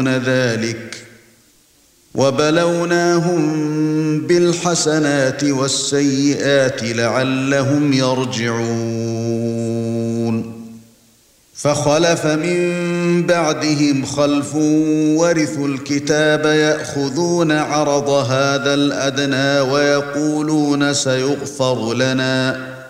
ذلك وبلوناهم بالحسنات والسيئات لعلهم يرجعون فخلف من بعدهم خلف ورثوا الكتاب يأخذون عرض هذا الأدنى ويقولون سيغفر لنا